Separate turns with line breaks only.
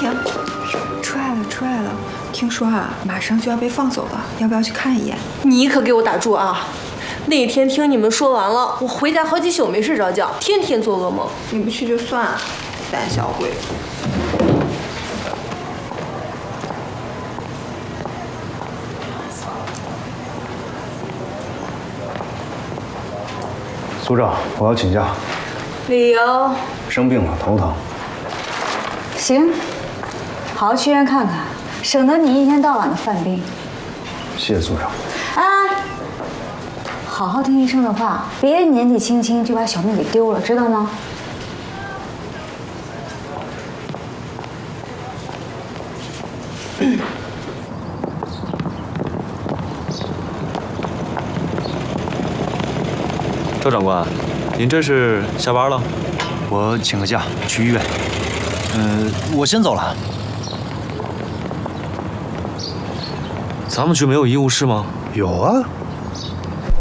天，出来了，出来了！听说啊，马上就要被放走了，要不要去看一眼？
你可给我打住啊！那天听你们说完了，我回家好几宿没睡着觉，天天做噩梦。
你不去就算了，胆小鬼。
组长，我要请假。
理由？
生病了，头疼。
行，好好去医院看看，省得你一天到晚的犯病。
谢谢组长。
哎，好好听医生的话，别年纪轻轻就把小命给丢了，知道吗？
赵长官，您这是下班了？
我请个假去医院。我先走了。
咱们局没有医务室吗？
有啊，